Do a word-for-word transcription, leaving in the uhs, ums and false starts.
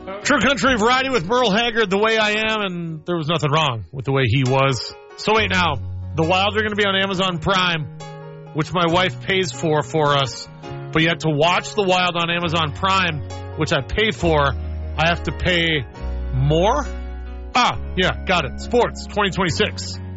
True Country Variety with Merle Haggard, The Way I Am, and there was nothing wrong with the way he was. So wait now, The Wild are going to be on Amazon Prime, which my wife pays for for us. But yet to watch The Wild on Amazon Prime, which I pay for, I have to pay more? Ah, yeah, got it. Sports twenty twenty-six.